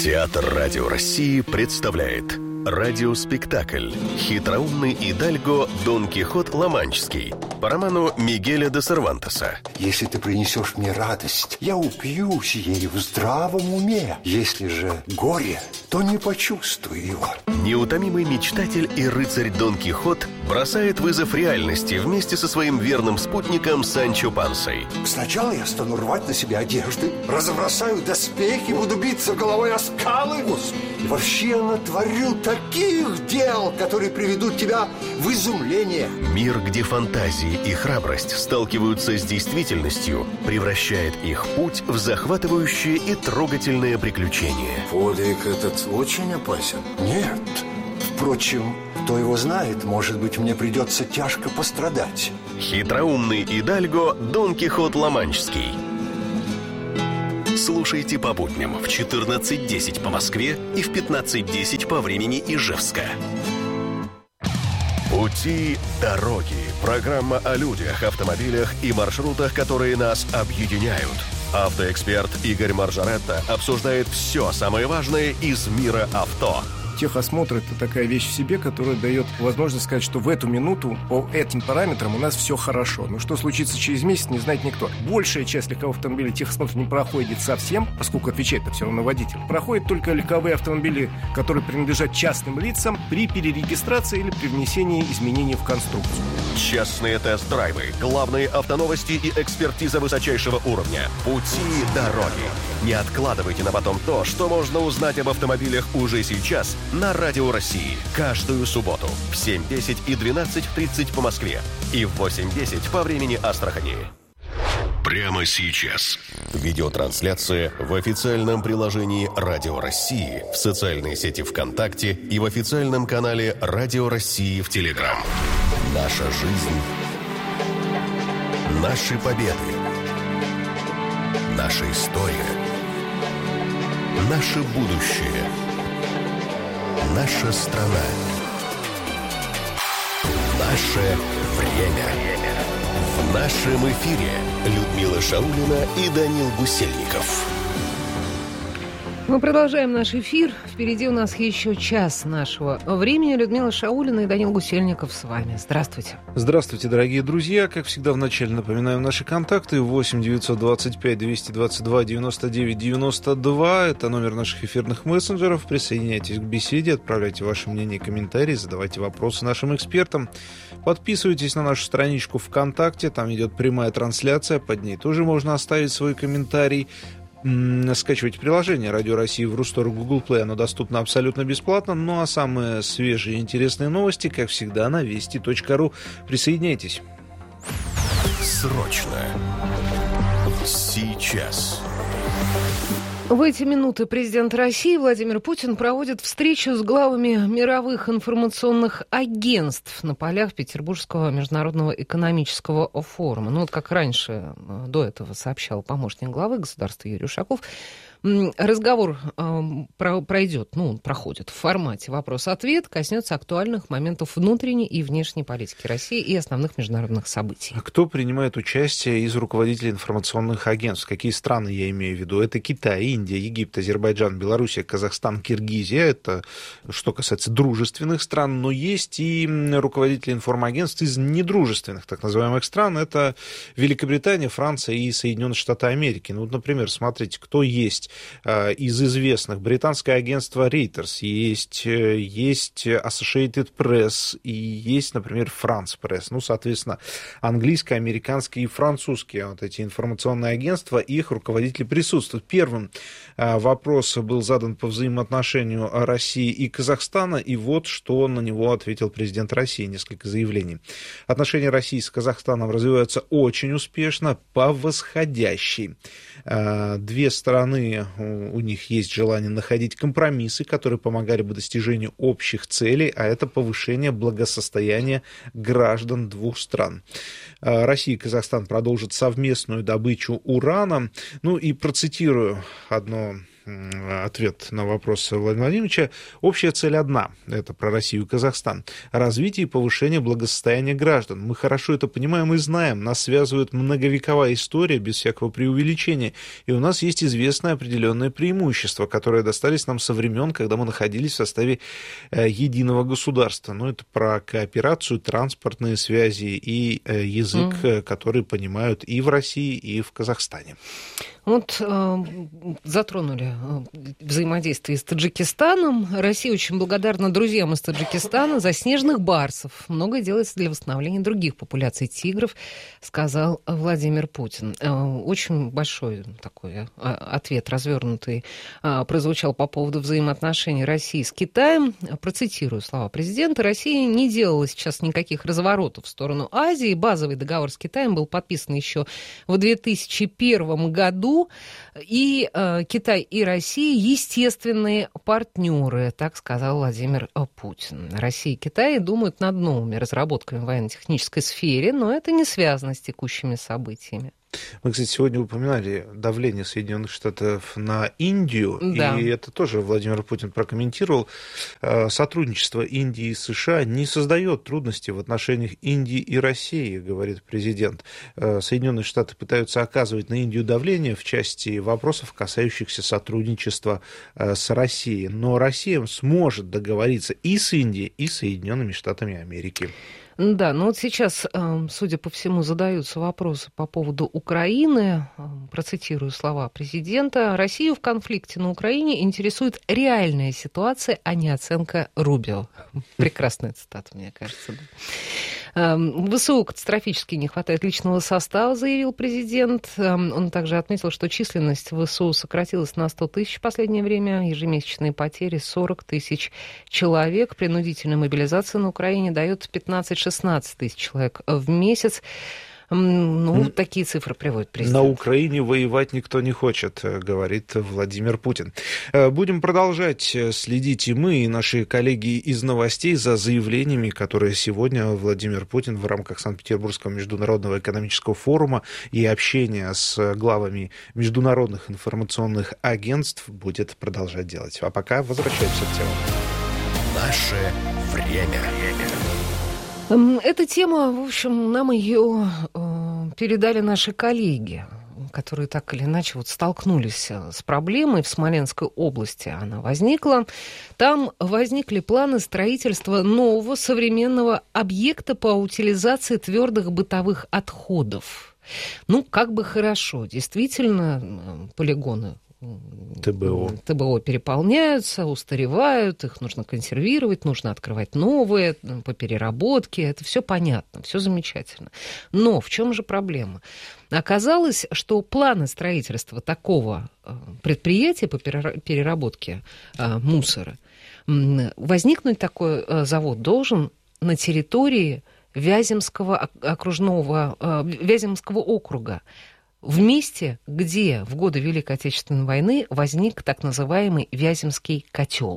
Театр Радио России представляет радиоспектакль «Хитроумный идальго Дон Кихот Ла-Манческий» по роману Мигеля де Сервантеса. Если ты принесешь мне радость, я упьюсь ею в здравом уме. Если же горе, то не почувствую его. Неутомимый мечтатель и рыцарь Дон Кихот бросает вызов реальности вместе со своим верным спутником Санчо Пансой. Сначала я стану рвать на себе одежды, разбросаю доспехи, буду биться головой о скалы. И вообще натворю таких дел, которые приведут тебя в изумление. Мир, где фантазии и храбрость сталкиваются с действительностью, превращает их путь в захватывающее и трогательное приключение. Подвиг этот очень опасен. Нет. Впрочем, кто его знает, может быть, мне придется тяжко пострадать. Хитроумный идальго Дон Кихот Ла-Манческий. Слушайте по будням в 14:10 по Москве и в 15:10 по времени Ижевска. Пути дороги. Программа о людях, автомобилях и маршрутах, которые нас объединяют. Автоэксперт Игорь Маржаретто обсуждает все самое важное из мира авто. Техосмотр — это такая вещь в себе, которая дает возможность сказать, что в эту минуту по этим параметрам у нас все хорошо. Но что случится через месяц, не знает никто. Большая часть легковых автомобилей техосмотр не проходит совсем, поскольку отвечает-то все равно водитель. Проходят только легковые автомобили, которые принадлежат частным лицам при перерегистрации или при внесении изменений в конструкцию. Честные тест-драйвы, главные автоновости и экспертиза высочайшего уровня. Пути дороги. Не откладывайте на потом то, что можно узнать об автомобилях уже сейчас на Радио России. Каждую субботу в 7:10 и 12:30 по Москве и в 8:10 по времени Астрахани. Прямо сейчас. Видеотрансляция в официальном приложении Радио России, в социальной сети ВКонтакте и в официальном канале Радио России в Телеграм. Наша жизнь. Наши победы. Наша история. Наше будущее. Наша страна. Наше время. В нашем эфире Людмила Шаулина и Данил Гусельников. Мы продолжаем наш эфир. Впереди у нас еще час нашего времени. Людмила Шаулина и Данил Гусельников с вами. Здравствуйте. Здравствуйте, дорогие друзья. Как всегда, вначале напоминаем наши контакты. 8 925 222 99 92. Это номер наших эфирных мессенджеров. Присоединяйтесь к беседе, отправляйте ваши мнения и комментарии, задавайте вопросы нашим экспертам. Подписывайтесь на нашу страничку ВКонтакте. Там идет прямая трансляция. Под ней тоже можно оставить свой комментарий. Скачивайте приложение «Радио России» в Рустор и Google Play. Оно доступно абсолютно бесплатно. Ну а самые свежие и интересные новости, как всегда, на вести.ру. Присоединяйтесь. Срочно. Сейчас. В эти минуты президент России Владимир Путин проводит встречу с главами мировых информационных агентств на полях Петербургского международного экономического форума. Ну, вот как раньше до этого сообщал помощник главы государства Юрий Ушаков, разговор проходит в формате вопрос-ответ, коснется актуальных моментов внутренней и внешней политики России и основных международных событий. Кто принимает участие из руководителей информационных агентств? Какие страны я имею в виду? Это Китай, Индия, Египет, Азербайджан, Белоруссия, Казахстан, Киргизия. Это что касается дружественных стран. Но есть и руководители информагентств из недружественных, так называемых стран. Это Великобритания, Франция и Соединенные Штаты Америки. Ну, вот, например, смотрите, кто есть из известных. Британское агентство Reuters, есть Associated Press и есть, например, France Press. Ну, соответственно, английское, американское и французские вот эти информационные агентства, их руководители присутствуют. Первым вопрос был задан по взаимоотношению России и Казахстана, и вот что на него ответил президент России, несколько заявлений. Отношения России с Казахстаном развиваются очень успешно, по восходящей. Две стороны, у них есть желание находить компромиссы, которые помогали бы достижению общих целей, а это повышение благосостояния граждан двух стран. Россия и Казахстан продолжат совместную добычу урана. Ну и процитирую одно ответ на вопрос Владимира Владимировича. Общая цель одна, это про Россию и Казахстан. Развитие и повышение благосостояния граждан. Мы хорошо это понимаем и знаем. Нас связывает многовековая история, без всякого преувеличения. И у нас есть известное определенное преимущество, которое достались нам со времен, когда мы находились в составе единого государства. Ну, это про кооперацию, транспортные связи и язык, который понимают и в России, и в Казахстане. Вот затронули взаимодействие с Таджикистаном. Россия очень благодарна друзьям из Таджикистана за снежных барсов. Многое делается для восстановления других популяций тигров, сказал Владимир Путин. Очень большой такой ответ, развернутый, прозвучал по поводу взаимоотношений России с Китаем. Процитирую слова президента. Россия не делала сейчас никаких разворотов в сторону Азии. Базовый договор с Китаем был подписан еще в 2001 году. И Китай и Россия естественные партнеры, так сказал Владимир Путин. Россия и Китай думают над новыми разработками в военно-технической сфере, но это не связано с текущими событиями. Мы, кстати, сегодня упоминали давление Соединенных Штатов на Индию, да. И это тоже Владимир Путин прокомментировал. Сотрудничество Индии и США не создает трудностей в отношениях Индии и России, говорит президент. Соединенные Штаты пытаются оказывать на Индию давление в части вопросов, касающихся сотрудничества с Россией, но Россия сможет договориться и с Индией, и с Соединенными Штатами Америки. Да, но вот сейчас, судя по всему, задаются вопросы по поводу Украины. Процитирую слова президента. Россию в конфликте на Украине интересует реальная ситуация, а не оценка Рубио. Прекрасная цитата, мне кажется. ВСУ катастрофически не хватает личного состава, заявил президент. Он также отметил, что численность ВСУ сократилась на 100 тысяч в последнее время. Ежемесячные потери 40 тысяч человек. Принудительная мобилизация на Украине дает 15-16 тысяч человек в месяц. Ну, такие цифры приводит президент. На Украине воевать никто не хочет, говорит Владимир Путин. Будем продолжать следить и мы, и наши коллеги из новостей за заявлениями, которые сегодня Владимир Путин в рамках Санкт-Петербургского международного экономического форума и общения с главами международных информационных агентств будет продолжать делать. А пока возвращаемся к темам. Наше время. Эта тема, в общем, нам ее передали наши коллеги, которые так или иначе вот столкнулись с проблемой в Смоленской области. Она возникла. Там возникли планы строительства нового современного объекта по утилизации твердых бытовых отходов. Ну, как бы хорошо. Действительно, полигоны ТБО переполняются, устаревают, их нужно консервировать, нужно открывать новые по переработке. Это все понятно, все замечательно. Но в чем же проблема? Оказалось, что планы строительства такого предприятия по переработке мусора, возникнуть такой завод должен на территории Вяземского округа, в месте, где в годы Великой Отечественной войны возник так называемый Вяземский котел.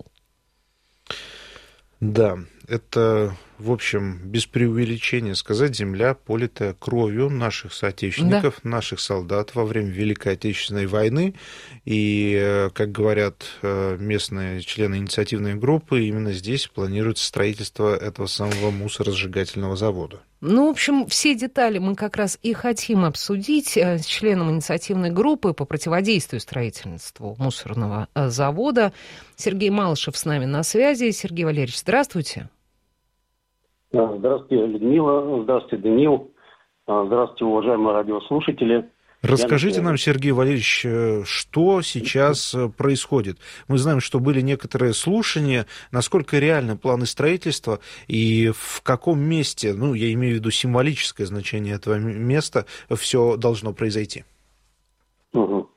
Да, это, в общем, без преувеличения сказать, земля, политая кровью наших соотечественников, наших солдат во время Великой Отечественной войны. И, как говорят местные члены инициативной группы, именно здесь планируется строительство этого самого мусоросжигательного завода. Ну, в общем, все детали мы как раз и хотим обсудить с членом инициативной группы по противодействию строительству мусорного завода. Сергей Малышев с нами на связи. Сергей Валерьевич, здравствуйте. Здравствуйте, Людмила. Здравствуйте, Даниил. Здравствуйте, уважаемые радиослушатели. Расскажите нам, Сергей Валерьевич, что сейчас происходит? Мы знаем, что были некоторые слушания, насколько реальны планы строительства и в каком месте, ну, я имею в виду символическое значение этого места, все должно произойти. Угу.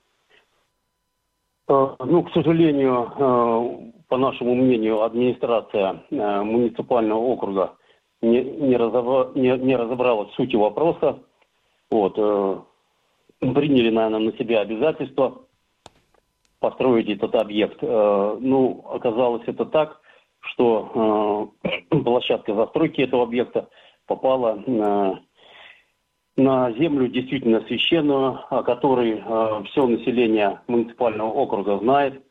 Ну, к сожалению, по нашему мнению, администрация муниципального округа не разобралась в сути вопроса. Вот. Приняли, наверное, на себя обязательство построить этот объект. Ну, оказалось это так, что площадка застройки этого объекта попала на землю действительно священную, о которой все население муниципального округа знает.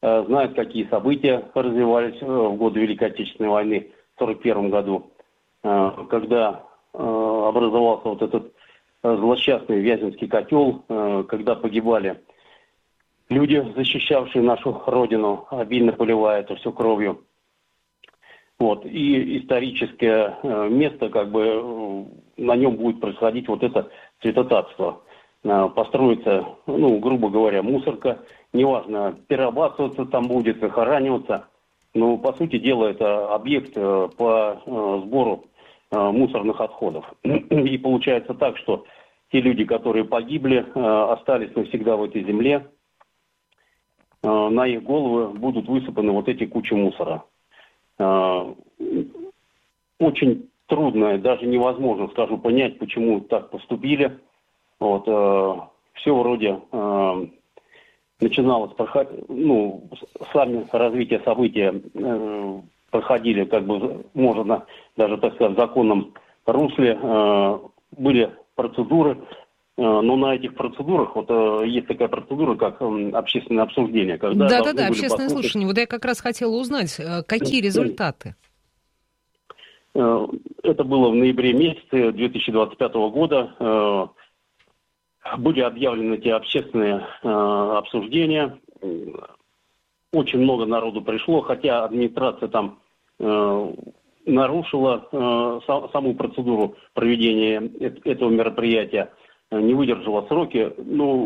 знают, какие события развивались в годы Великой Отечественной войны в 1941 году, когда образовался вот этот злосчастный Вяземский котел, когда погибали люди, защищавшие нашу Родину, обильно поливая это все кровью. Вот. И историческое место, как бы, на нем будет происходить вот это святотатство. Построится, грубо говоря, мусорка. Неважно, перерабатываться там будет, захораниваться. Но, по сути дела, это объект по сбору мусорных отходов. И получается так, что те люди, которые погибли, остались навсегда в этой земле. На их головы будут высыпаны вот эти кучи мусора. Очень трудно, даже невозможно, скажу, понять, почему так поступили. Вот, все вроде начиналось, сами развитие события проходили, как бы, можно даже, так сказать, в законном русле. Были процедуры, но на этих процедурах, вот есть такая процедура, как общественное обсуждение. Да, общественное слушание. Вот я как раз хотела узнать, какие результаты? Это было в ноябре месяце 2025 года. Были объявлены эти общественные обсуждения. Очень много народу пришло, хотя администрация там нарушила саму процедуру проведения этого мероприятия, не выдержала сроки.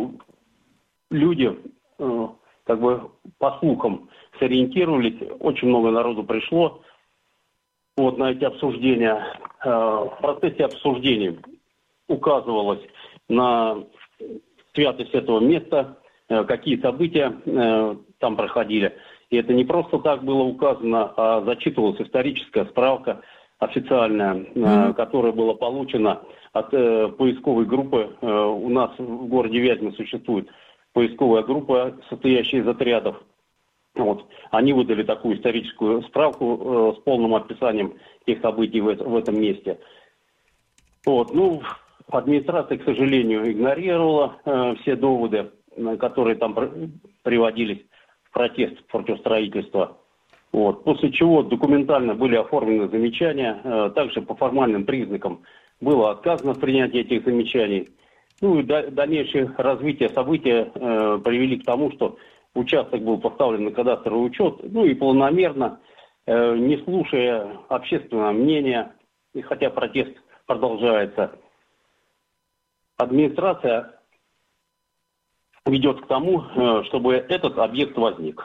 Люди, как бы, по слухам сориентировались, очень много народу пришло вот на эти обсуждения. В процессе обсуждений указывалось на святость этого места, какие события там проходили. И это не просто так было указано, а зачитывалась историческая справка официальная, которая была получена от поисковой группы. У нас в городе Вязьме существует поисковая группа, состоящая из отрядов. Вот. Они выдали такую историческую справку с полным описанием тех событий в этом месте. Вот. Администрация, к сожалению, игнорировала все доводы, которые там приводились в протест против строительства. Вот. После чего документально были оформлены замечания. Также по формальным признакам было отказано в принятии этих замечаний. И дальнейшее развитие события привели к тому, что участок был поставлен на кадастровый учет, и планомерно, не слушая общественного мнения, и хотя протест продолжается, администрация ведет к тому, чтобы этот объект возник.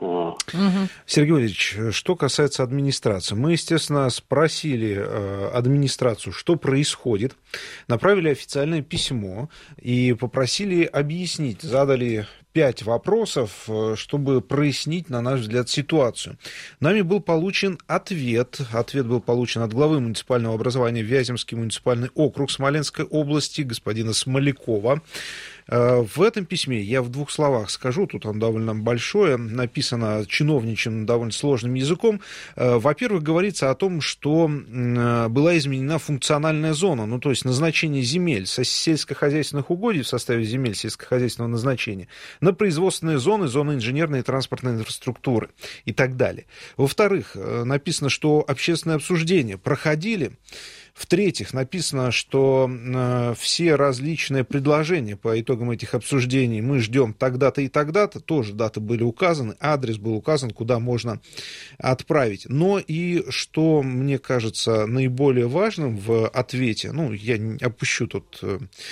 Сергей Валерьевич, что касается администрации, мы, естественно, спросили администрацию, что происходит, направили официальное письмо и попросили объяснить, задали 5 вопросов, чтобы прояснить, на наш взгляд, ситуацию. Нами был получен ответ. Ответ был получен от главы муниципального образования Вяземский муниципальный округ Смоленской области, господина Смолякова. В этом письме, я в 2 словах скажу, тут оно довольно большое, написано чиновничьим, довольно сложным языком. Во-первых, говорится о том, что была изменена функциональная зона, то есть назначение земель со сельскохозяйственных угодий в составе земель сельскохозяйственного назначения на производственные зоны, зоны инженерной и транспортной инфраструктуры и так далее. Во-вторых, написано, что общественные обсуждения проходили. В-третьих, написано, что все различные предложения по итогам этих обсуждений мы ждем тогда-то и тогда-то, тоже даты были указаны, адрес был указан, куда можно отправить. Но и что мне кажется наиболее важным в ответе, я не опущу тут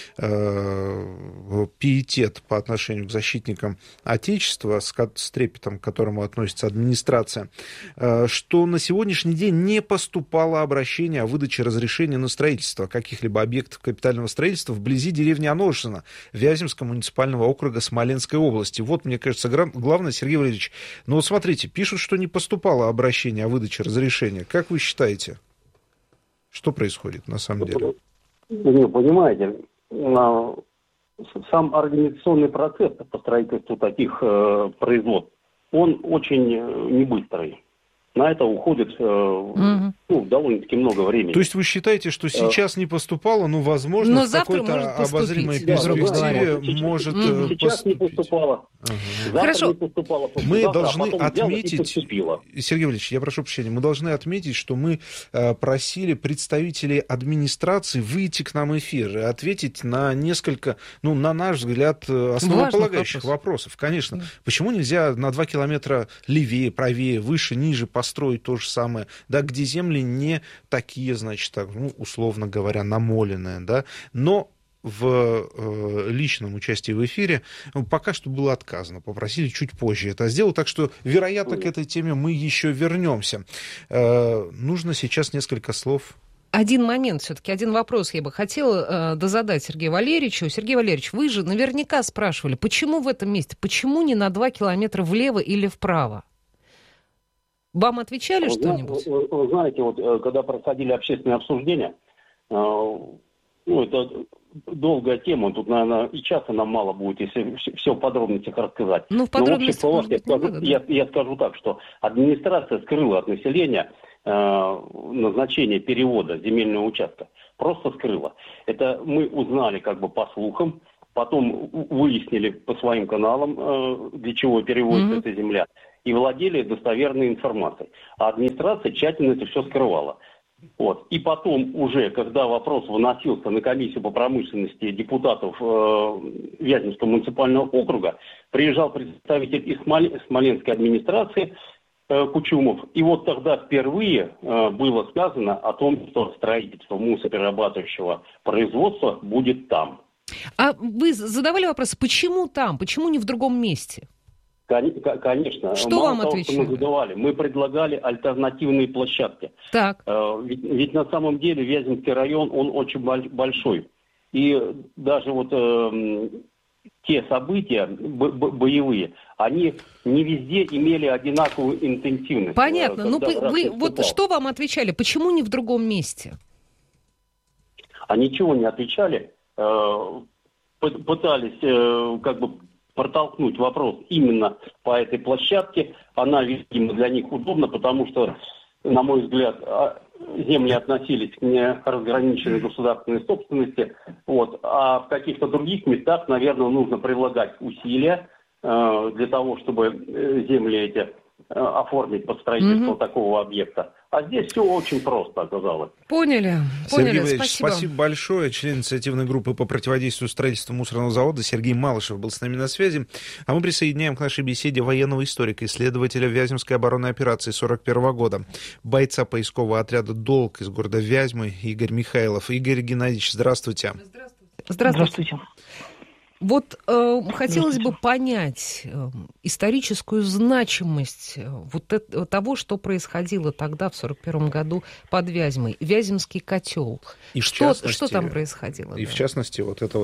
пиетет по отношению к защитникам Отечества, с трепетом к которому относится администрация, что на сегодняшний день не поступало обращение о выдаче разрешения на строительство каких-либо объектов капитального строительства вблизи деревни Аношино Вяземского муниципального округа Смоленской области. Вот, мне кажется, главное, Сергей Валерьевич, смотрите, пишут, что не поступало обращение о выдаче разрешения. Как вы считаете, что происходит на самом деле? Понимаете, сам организационный процесс по строительству таких производств, он очень небыстрый. на это уходит довольно-таки много времени. То есть вы считаете, что сейчас не поступало, но, возможно, в какой-то обозримой перспективе может поступить? Сейчас не поступало. Хорошо. Не поступало, мы должны отметить... Сергей Валерьевич, я прошу прощения, мы должны отметить, что мы просили представителей администрации выйти к нам в эфир и ответить на несколько, на наш взгляд, основополагающих вопросов. Конечно. Почему нельзя на 2 километра левее, правее, выше, ниже построить то же самое, да, где земли не такие, значит, так, условно говоря, намоленные, да, но в личном участии в эфире пока что было отказано. Попросили чуть позже это сделать, так что, вероятно, к этой теме мы еще вернемся. Нужно сейчас несколько слов. Один момент все-таки, один вопрос я бы хотела дозадать Сергею Валерьевичу. Сергей Валерьевич, вы же наверняка спрашивали, почему в этом месте, почему не на 2 километра влево или вправо? Вам отвечали что-нибудь? Вы знаете, вот когда проходили общественные обсуждения, это долгая тема, тут, наверное, и часа нам мало будет, если все в подробностях рассказать. В подробностях я скажу так, что администрация скрыла от населения назначение перевода земельного участка. Просто скрыла. Это мы узнали по слухам, потом выяснили по своим каналам, для чего переводится эта земля, и владели достоверной информацией. А администрация тщательно это все скрывала. Вот. И потом уже, когда вопрос выносился на комиссию по промышленности депутатов Вяземского муниципального округа, приезжал представитель из Смоленской администрации Кучумов. И вот тогда впервые было сказано о том, что строительство мусороперерабатывающего производства будет там. А вы задавали вопрос, почему там, почему не в другом месте? Конечно. Что вам отвечали? Мы задавали. Мы предлагали альтернативные площадки. Так. Ведь на самом деле Вяземский район, он очень большой. И даже те события боевые, они не везде имели одинаковую интенсивность. Понятно. Вы что вам отвечали? Почему не в другом месте? А ничего не отвечали. Пытались протолкнуть вопрос именно по этой площадке. Она, видимо, для них удобна, потому что, на мой взгляд, земли относились к неразграниченной государственной собственности. А в каких-то других местах, наверное, нужно прилагать усилия для того, чтобы земли эти оформить под строительство такого объекта. А здесь все очень просто оказалось. Поняли. Сергей Валерьевич, спасибо большое. Член инициативной группы по противодействию строительству мусорного завода Сергей Малышев был с нами на связи. А мы присоединяем к нашей беседе военного историка, исследователя Вяземской оборонной операции 1941 года, бойца поискового отряда «Долг» из города Вязьмы Игорь Михайлов. Игорь Геннадьевич, здравствуйте. Здравствуйте. Хотелось бы понять историческую значимость того, что происходило тогда, в 1941 году, под Вязьмой. Вяземский котел. Что там происходило? И в частности,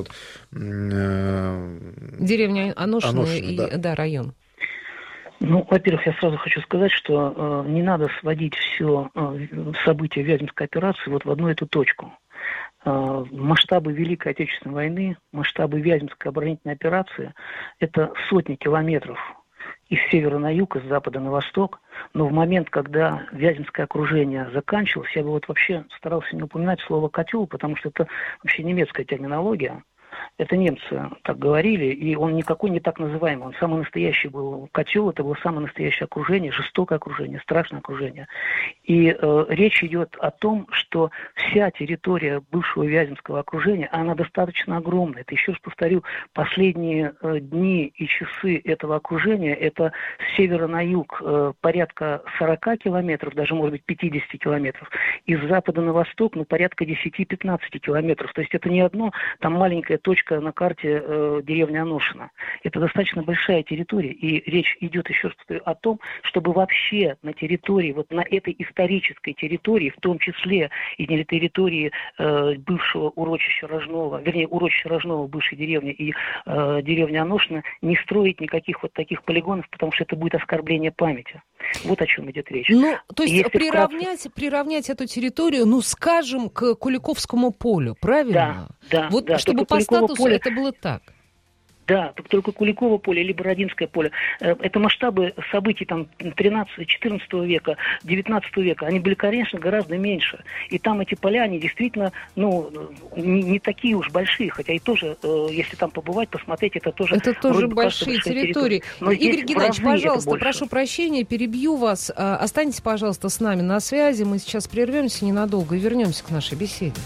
деревня Аношино район. Во-первых, я сразу хочу сказать, что не надо сводить все события Вяземской операции в одну эту точку. Масштабы Великой Отечественной войны, масштабы Вяземской оборонительной операции – это сотни километров из севера на юг, из запада на восток. Но в момент, когда Вяземское окружение заканчивалось, я бы вообще старался не упоминать слово «котел», потому что это вообще немецкая терминология. Это немцы так говорили, и он никакой не так называемый. Он самый настоящий был котел, это было самое настоящее окружение, жестокое окружение, страшное окружение. И речь идет о том, что вся территория бывшего Вяземского окружения, она достаточно огромная. Это, еще раз повторю, последние дни и часы этого окружения, это с севера на юг порядка 40 километров, даже, может быть, 50 километров. Из запада на восток, порядка 10-15 километров. То есть это не одно, там маленькая точка на карте деревни Аношино. Это достаточно большая территория, и речь идет, еще раз повторю, о том, чтобы вообще на территории, на этой исторической территории, в том числе и на территории бывшего урочища Рожного, урочища Рожного, бывшей деревни, и деревни Аношино, не строить никаких таких полигонов, потому что это будет оскорбление памяти. Вот о чем идет речь. То есть приравнять эту территорию, скажем, к Куликовскому полю, правильно? Да. Чтобы по статусу это было так. Да, только Куликово поле или Бородинское поле. Это масштабы событий там 13-14 века, 19 века. Они были, конечно, гораздо меньше. И там эти поля, они действительно, не такие уж большие. Хотя и тоже, если там побывать, посмотреть, это тоже... Это тоже большие территории. Игорь Геннадьевич, пожалуйста, прошу прощения, перебью вас. Останьтесь, пожалуйста, с нами на связи. Мы сейчас прервемся ненадолго и вернемся к нашей беседе.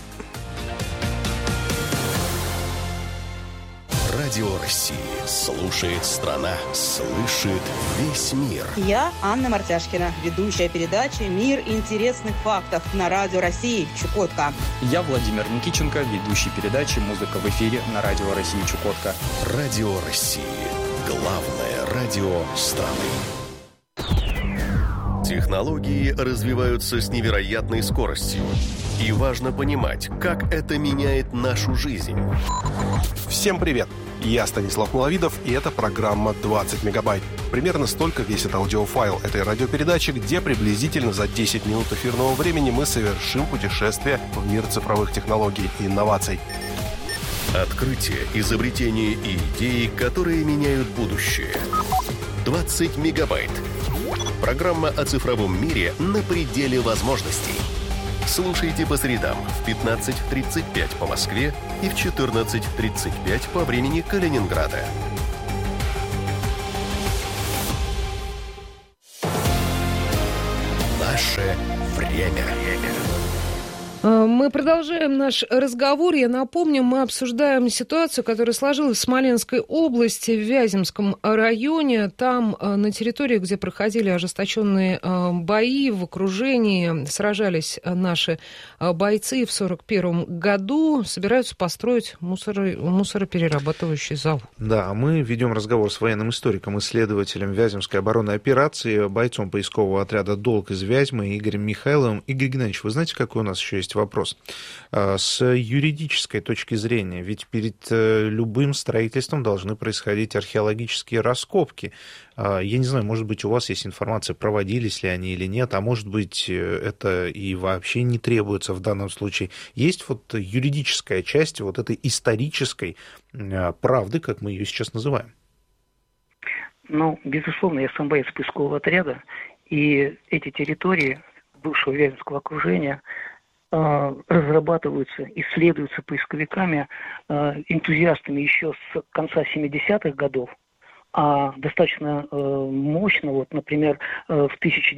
Радио России. Слушает страна. Слышит весь мир. Я Анна Мартяшкина, ведущая передачи «Мир интересных фактов» на Радио России Чукотка. Я Владимир Никитченко, ведущий передачи «Музыка в эфире» на Радио России Чукотка. Радио России. Главное радио страны. Технологии развиваются с невероятной скоростью. И важно понимать, как это меняет нашу жизнь. Всем привет! Я Станислав Маловидов, и это программа «20 мегабайт». Примерно столько весит аудиофайл этой радиопередачи, где приблизительно за 10 минут эфирного времени мы совершим путешествие в мир цифровых технологий и инноваций. Открытия, изобретения и идеи, которые меняют будущее. 20 мегабайт. Программа о цифровом мире на пределе возможностей. Слушайте по средам в 15:35 по Москве и в 14:35 по времени Калининграда. Наше время. Мы продолжаем наш разговор. Я напомню, мы обсуждаем ситуацию, которая сложилась в Смоленской области, в Вяземском районе. Там, на территории, где проходили ожесточенные бои, в окружении сражались наши бойцы в 1941 году, собираются построить мусороперерабатывающий завод. Да, мы ведем разговор с военным историком, исследователем Вяземской оборонной операции, бойцом поискового отряда «Долг» из Вязьмы Игорем Михайловым. Игорь Геннадьевич, вы знаете, какой у нас еще есть вопрос? С юридической точки зрения, ведь перед любым строительством должны происходить археологические раскопки. Я не знаю, может быть, у вас есть информация, проводились ли они или нет, а может быть, это и вообще не требуется в данном случае. Есть вот юридическая часть вот этой исторической правды, как мы ее сейчас называем? Безусловно, я сам боец поискового отряда, и эти территории бывшего Вяземского окружения разрабатываются, исследуются поисковиками, энтузиастами еще с конца 70-х годов, а достаточно мощно, например, в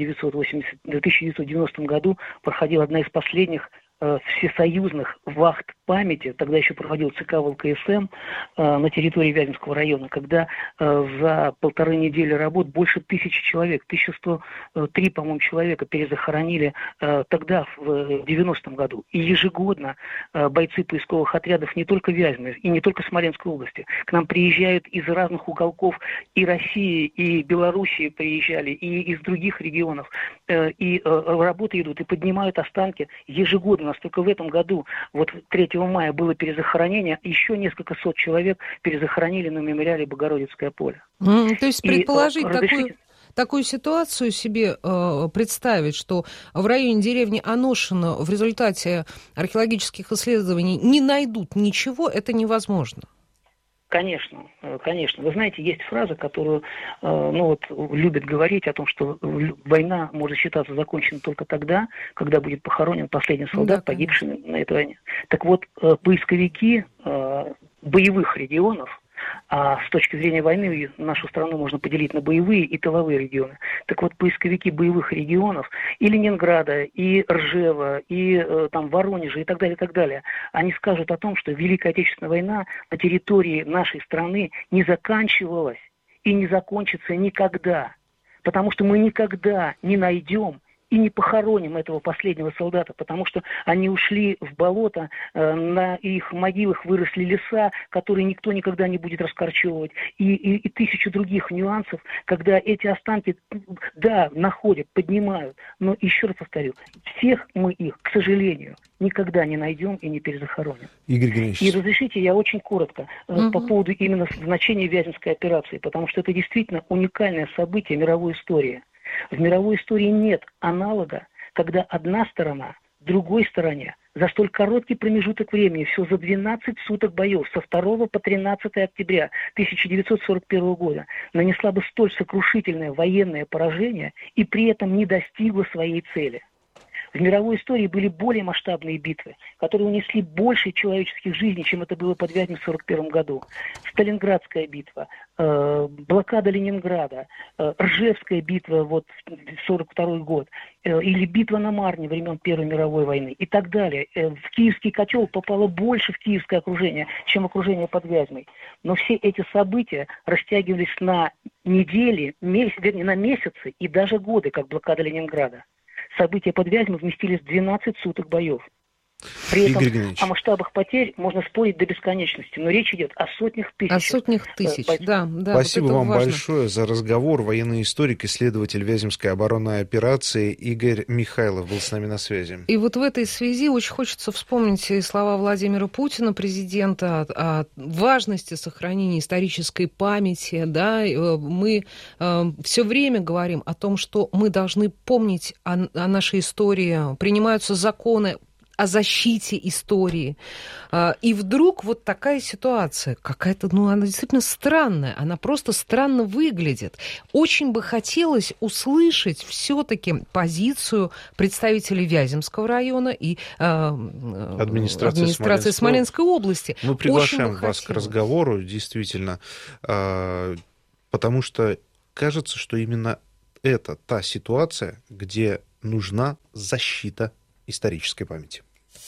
1990 году проходила одна из последних всесоюзных вахт памяти, тогда еще проводил ЦК ВЛКСМ на территории Вяземского района, когда за 1,5 недели работ больше 1000 человек, 1103, по-моему, человека перезахоронили тогда, в 90-м году. И ежегодно бойцы поисковых отрядов не только Вязьмы и не только Смоленской области к нам приезжают из разных уголков и России, и Белоруссии приезжали, и из других регионов, и работы идут, и поднимают останки ежегодно. У нас только в этом году, 3 мая было перезахоронение, еще несколько сот человек перезахоронили на мемориале Богородицкое поле. То есть предположить такую ситуацию себе представить, что в районе деревни Аношино в результате археологических исследований не найдут ничего, это невозможно. Конечно, конечно. Вы знаете, есть фраза, которую любят говорить о том, что война может считаться закончена только тогда, когда будет похоронен последний солдат, погибший на этой войне. Так вот, поисковики боевых регионов, а с точки зрения войны нашу страну можно поделить на боевые и тыловые регионы. Так вот, поисковики боевых регионов и Ленинграда, и Ржева, и Воронежа и так далее, они скажут о том, что Великая Отечественная война на территории нашей страны не заканчивалась и не закончится никогда. Потому что мы никогда не найдем и не похороним этого последнего солдата, потому что они ушли в болото, на их могилах выросли леса, которые никто никогда не будет раскорчевывать, и тысячу других нюансов, когда эти останки, находят, поднимают, но еще раз повторю, всех мы их, к сожалению, никогда не найдем и не перезахороним. Игорь Геннадьевич. И разрешите, я очень коротко по поводу именно значения Вяземской операции, потому что это действительно уникальное событие мировой истории. В мировой истории нет аналога, когда одна сторона другой стороне За столь короткий промежуток времени, всего за 12 суток боев, со 2 по 13 октября 1941 года, нанесла бы столь сокрушительное военное поражение и при этом не достигла своей цели. В мировой истории были более масштабные битвы, которые унесли больше человеческих жизней, чем это было под Вязьмой в 1941 году. Сталинградская битва, блокада Ленинграда, Ржевская битва в 1942 год, или битва на Марне времен Первой мировой войны и так далее. В Киевский котел попало больше в киевское окружение, чем окружение под Вязьмой. Но все эти события растягивались на недели, вернее, на месяцы и даже годы, как блокада Ленинграда. События под Вязьмой вместились в 12 суток боев. При этом о масштабах потерь можно спорить до бесконечности, но речь идет о сотнях тысяч. О сотнях тысяч, да. Спасибо вот вам важно. большое за разговор. Военный историк, исследователь Вяземской оборонной операции Игорь Михайлов был с нами на связи. И вот в этой связи очень хочется вспомнить и слова Владимира Путина, президента, о важности сохранения исторической памяти. Да? Мы все время говорим о том, что мы должны помнить о нашей истории. Принимаются законы о защите истории. И вдруг вот такая ситуация, какая-то, она действительно странная, она просто странно выглядит. Очень бы хотелось услышать все-таки позицию представителей Вяземского района и администрации Смоленской области. Мы приглашаем вас к разговору, действительно, потому что кажется, что именно это та ситуация, где нужна защита исторической памяти.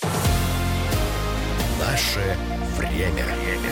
Наше время.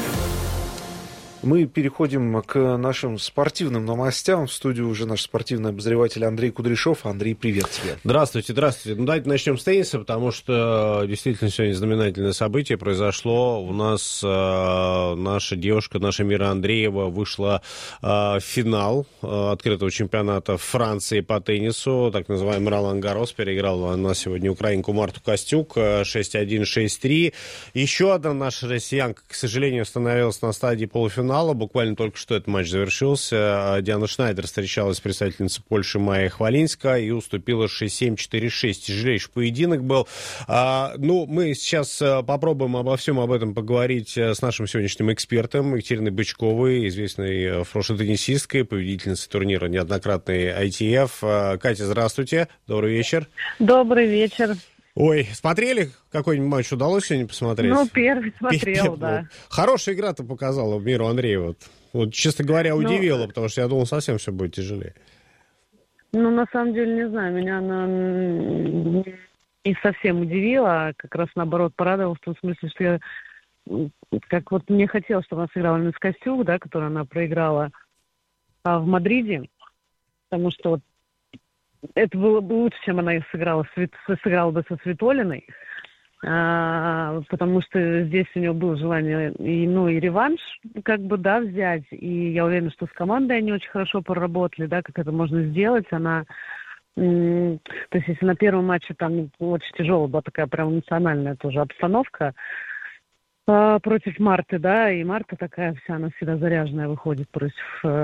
Мы переходим к нашим спортивным новостям. В студию уже наш спортивный обозреватель Андрей Кудряшов. Андрей, привет тебе. Здравствуйте. Давайте начнем с тенниса, потому что действительно сегодня знаменательное событие произошло. У нас наша девушка, наша Мира Андреева вышла в финал открытого чемпионата Франции по теннису, так называемый Ролан-Гаррос. Переиграла она сегодня украинку Марту Костюк 6-1, 6-3. Еще одна наша россиянка, к сожалению, остановилась на стадии полуфинала. Буквально только что этот матч завершился. Диана Шнайдер встречалась с представительницей Польши Майей Хвалинска и уступила 6-7, 4-6. Тяжелейший поединок был. Мы сейчас попробуем обо всем об этом поговорить с нашим сегодняшним экспертом Екатериной Бычковой, известной фрош-теннисисткой, победительницей турнира неоднократной ITF. Катя, здравствуйте. Добрый вечер. Добрый вечер. Ой, смотрели? Какой-нибудь матч удалось сегодня посмотреть? Первый смотрел, да. Хорошая игра-то показала Миру Андрееву. Вот, честно говоря, удивила, потому что я думал, совсем все будет тяжелее. На самом деле, не знаю, меня она не совсем удивила, а как раз наоборот порадовала в том смысле, что я мне хотелось, чтобы она сыграла Мисс Костюк, да, которую она проиграла в Мадриде, потому что это было бы лучше, чем она сыграла бы со Свитолиной, потому что здесь у нее было желание и реванш, взять. И я уверена, что с командой они очень хорошо поработали, да, как это можно сделать. То есть если на первом матче там очень тяжелая была такая прям эмоциональная тоже обстановка против Марты, да, и Марта такая вся, она всегда заряженная выходит против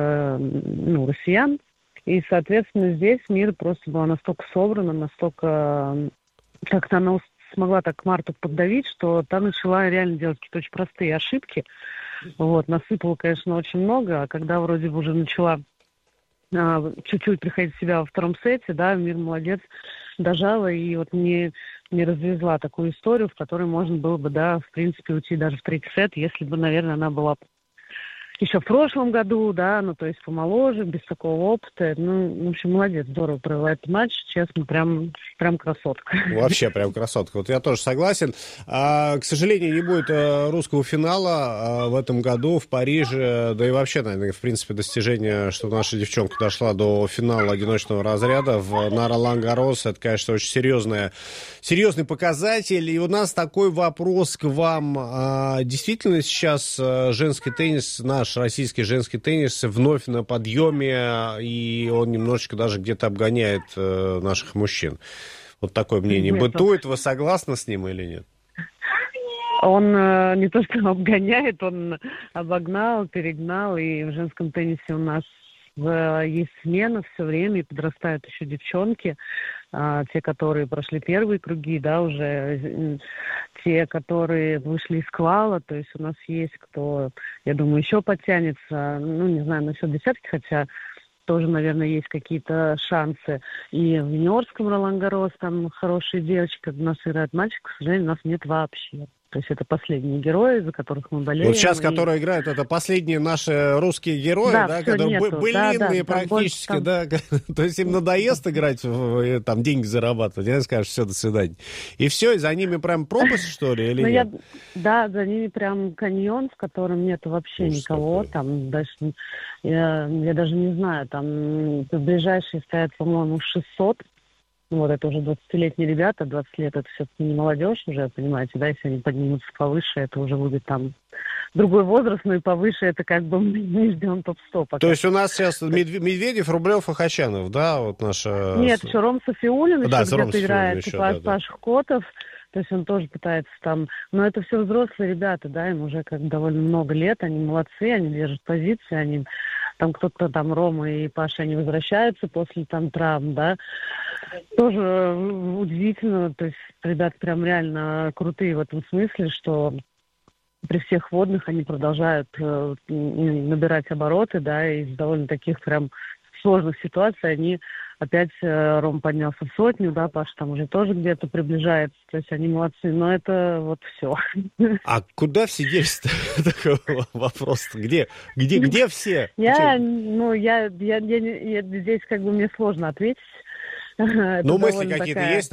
россиян. И, соответственно, здесь Мира просто была настолько собрана, настолько... Как-то она смогла так Марту поддавить, что та начала реально делать какие-то очень простые ошибки. Насыпала, конечно, очень много, а когда вроде бы уже начала чуть-чуть приходить в себя во втором сете, да, Мира молодец, дожала и не развезла такую историю, в которой можно было бы, да, в принципе, уйти даже в третий сет, если бы, наверное, она была еще в прошлом году, да, то есть помоложе, без такого опыта. В общем, молодец, здорово провела этот матч, честно, прям красотка. Вообще прям красотка. Вот я тоже согласен. К сожалению, не будет русского финала в этом году в Париже, да и вообще, наверное, в принципе, достижение, что наша девчонка дошла до финала одиночного разряда на Ролан-Гаррос, это, конечно, очень серьезный показатель. И у нас такой вопрос к вам. Действительно сейчас женский теннис, наш российский женский теннис вновь на подъеме, и он немножечко даже где-то обгоняет наших мужчин. Вот такое мнение бытует. Вы согласны с ним или нет? Он не то что обгоняет, он обогнал, перегнал, и в женском теннисе у нас есть смена все время, и подрастают еще девчонки. те, которые прошли первые круги, да, уже те, которые вышли из квала, то есть у нас есть кто, я думаю, еще подтянется, ну, не знаю, насчет десятки, хотя тоже, наверное, есть какие-то шансы. И в юниорском Ролан-Гаррос там хорошие девочки, у нас играют мальчик, к сожалению, у нас нет вообще. То есть это последние герои, за которых мы болеем. Вот сейчас, которые играют, это последние наши русские герои, да, которые былинные практически, там... да. То есть им надоест играть, там, деньги зарабатывать, я скажу, все, до свидания. И все, и за ними прям пропасть, что ли, или нет? Да, за ними прям каньон, в котором нет вообще никого. Там даже, я даже не знаю, там ближайшие стоят, по-моему, 600. Вот, это уже 20-летние ребята, 20 лет, это все-таки не молодежь уже, понимаете, да, если они поднимутся повыше, это уже будет там другой возраст, но и повыше это как бы мы ждем топ-100 пока. То есть у нас сейчас Медведев, Рублев и Хачанов, да, вот наша... Нет, еще Ром Софиулин, да, еще где-то играет, типа Паша Котов, то есть он тоже пытается там, но это все взрослые ребята, да, им уже как бы довольно много лет, они молодцы, они держат позиции, они... Там кто-то, там Рома и Паша, они возвращаются после там травм, да. Тоже удивительно, то есть ребята прям реально крутые в этом смысле, что при всех водных они продолжают набирать обороты, да, и из довольно таких прям сложных ситуаций они опять Ром поднялся в 100, да, Паша там уже тоже где-то приближается, то есть они молодцы, но это вот все. А куда все делись-то? Такой вопрос. Где все? Я здесь как бы мне сложно ответить. Ну, мысли какие-то есть?